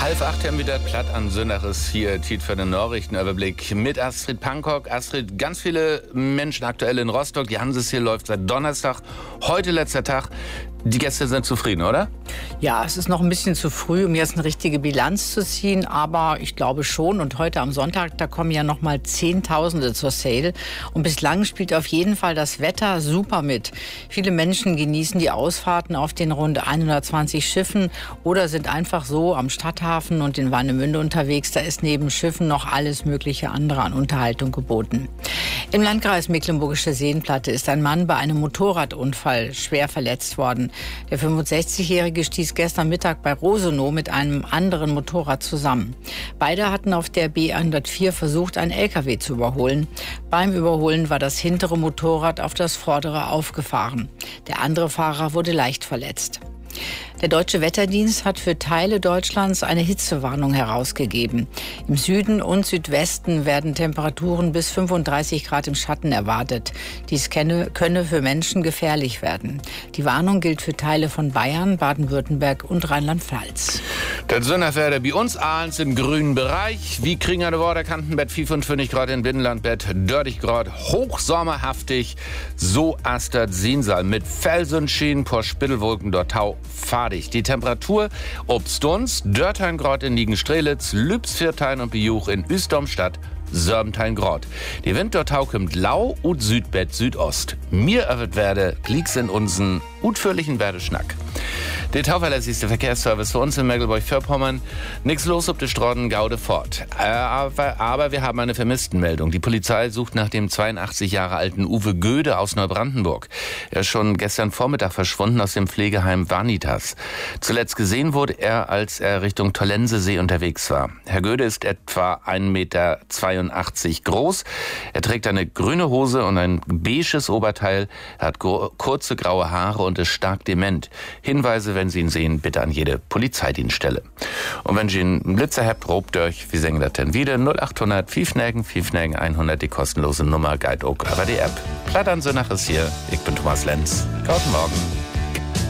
7:30 haben wieder platt an Söndaches hier, Tiet für den Nachrichtenüberblick mit Astrid Pankok. Astrid, ganz viele Menschen aktuell in Rostock. Die Hanses hier läuft seit Donnerstag. Heute letzter Tag. Die Gäste sind zufrieden, oder? Ja, es ist noch ein bisschen zu früh, um jetzt eine richtige Bilanz zu ziehen, aber ich glaube schon. Und heute am Sonntag, da kommen ja noch mal Zehntausende zur Sale. Und bislang spielt auf jeden Fall das Wetter super mit. Viele Menschen genießen die Ausfahrten auf den rund 120 Schiffen oder sind einfach so am Stadthafen und in Warnemünde unterwegs. Da ist neben Schiffen noch alles mögliche andere an Unterhaltung geboten. Im Landkreis Mecklenburgische Seenplatte ist ein Mann bei einem Motorradunfall schwer verletzt worden. Der 65-Jährige stieß gestern Mittag bei Rosenow mit einem anderen Motorrad zusammen. Beide hatten auf der B104 versucht, einen LKW zu überholen. Beim Überholen war das hintere Motorrad auf das vordere aufgefahren. Der andere Fahrer wurde leicht verletzt. Der Deutsche Wetterdienst hat für Teile Deutschlands eine Hitzewarnung herausgegeben. Im Süden und Südwesten werden Temperaturen bis 35 Grad im Schatten erwartet. Dies könne für Menschen gefährlich werden. Die Warnung gilt für Teile von Bayern, Baden-Württemberg und Rheinland-Pfalz. Das Sönderwerder bei uns Ahlens im grünen Bereich. Wie kriegen wir Worderkantenbett 55 Grad in Binnenlandbett, 30 Grad, hochsommerhaftig. So astert Siensal mit Felsenschien, por Spittelwolken dort Tau, fadig. Die Temperatur obstuns, 13 Grad in Liegenstrelitz, Lübsviertein und Bejuch in Üstomstadt, 17 Grad. Die Wind dort kommt lau und Südbett Südost. Mir wird werde, glieks in unseren utführlichen Werdeschnack. Der tauverlässigste Verkehrsservice für uns in Mecklenburg-Vorpommern. Nix los ob die Straßen Gaude fort. Aber wir haben eine Vermisstenmeldung. Die Polizei sucht nach dem 82 Jahre alten Uwe Göde aus Neubrandenburg. Er ist schon gestern Vormittag verschwunden aus dem Pflegeheim Vanitas. Zuletzt gesehen wurde er, als er Richtung Tollensesee unterwegs war. Herr Göde ist etwa 1,82 Meter groß. Er trägt eine grüne Hose und ein beiges Oberteil. Er hat kurze graue Haare und ist stark dement. Hinweise, wenn Sie ihn sehen, bitte an jede Polizeidienststelle. Und wenn Sie einen Blitzer habt, robt euch, wie singen das denn wieder? 0800 5 100, die kostenlose Nummer, Guide auch über die App. Platt an Sönach ist hier. Ich bin Thomas Lenz. Guten Morgen.